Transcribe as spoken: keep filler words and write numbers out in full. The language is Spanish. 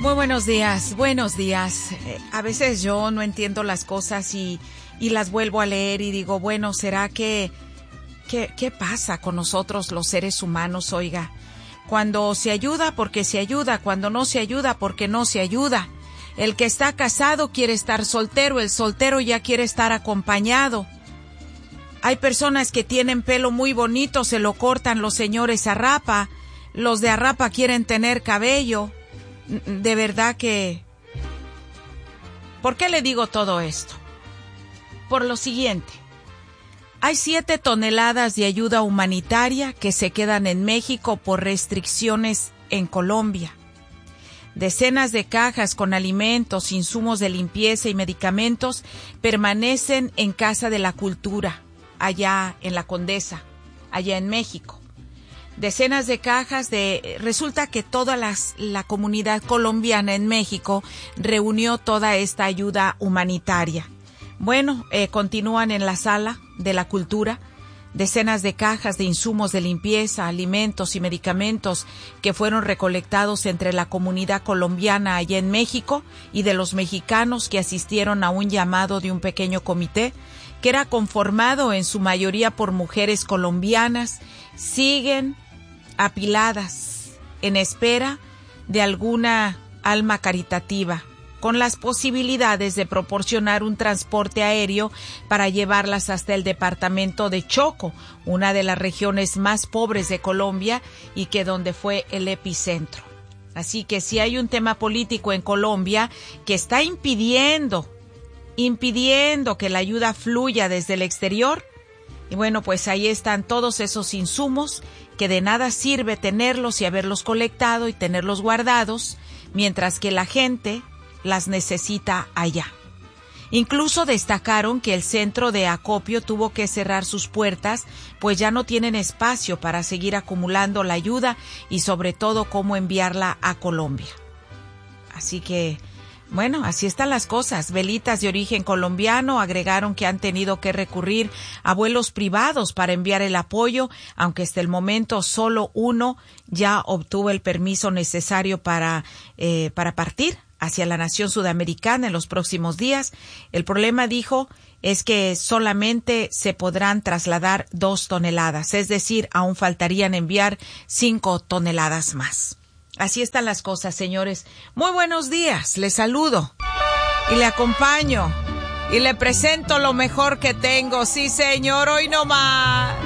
Muy buenos días, buenos días. Eh, a veces yo no entiendo las cosas y, y las vuelvo a leer y digo, bueno, ¿será que, que, qué pasa con nosotros los seres humanos, oiga? Cuando se ayuda porque se ayuda, cuando no se ayuda porque no se ayuda. El que está casado quiere estar soltero, el soltero ya quiere estar acompañado. Hay personas que tienen pelo muy bonito, se lo cortan los señores a rapa, los de a rapa quieren tener cabello. De verdad que... ¿Por qué le digo todo esto? Por lo siguiente. Hay siete toneladas de ayuda humanitaria que se quedan en México por restricciones en Colombia. Decenas de cajas con alimentos, insumos de limpieza y medicamentos permanecen en Casa de la Cultura, allá en La Condesa, allá en México. Decenas de cajas de... Resulta que toda las, la comunidad colombiana en México reunió toda esta ayuda humanitaria. Bueno, eh, continúan en la sala de la cultura decenas de cajas de insumos de limpieza, alimentos y medicamentos que fueron recolectados entre la comunidad colombiana allá en México y de los mexicanos que asistieron a un llamado de un pequeño comité que era conformado en su mayoría por mujeres colombianas, siguen apiladas en espera de alguna alma caritativa, con las posibilidades de proporcionar un transporte aéreo para llevarlas hasta el departamento de Chocó, una de las regiones más pobres de Colombia y que donde fue el epicentro. Así que si hay un tema político en Colombia que está impidiendo, impidiendo que la ayuda fluya desde el exterior, y bueno, pues ahí están todos esos insumos que de nada sirve tenerlos y haberlos colectado y tenerlos guardados, mientras que la gente las necesita allá. Incluso destacaron que el centro de acopio tuvo que cerrar sus puertas, pues ya no tienen espacio para seguir acumulando la ayuda y sobre todo cómo enviarla a Colombia. Así que, bueno, así están las cosas. Velitas de origen colombiano agregaron que han tenido que recurrir a vuelos privados para enviar el apoyo, aunque hasta el momento solo uno ya obtuvo el permiso necesario para, eh, para partir hacia la nación sudamericana en los próximos días. El problema, dijo, es que solamente se podrán trasladar dos toneladas, es decir, aún faltarían enviar cinco toneladas más. Así están las cosas, señores. Muy buenos días, les saludo y le acompaño y le presento lo mejor que tengo. Sí, señor, hoy no más.